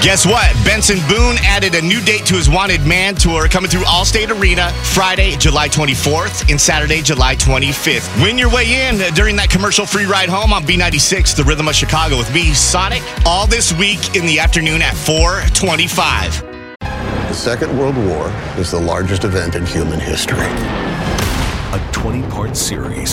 Guess what? Benson Boone added a new date to his Wanted Man tour coming through Allstate Arena Friday, July 24th and Saturday, July 25th. Win your way in during that commercial-free ride home on B96, the Rhythm of Chicago with me, Sonic, all this week in the afternoon at 4:25. The Second World War is the largest event in human history. A 20-part series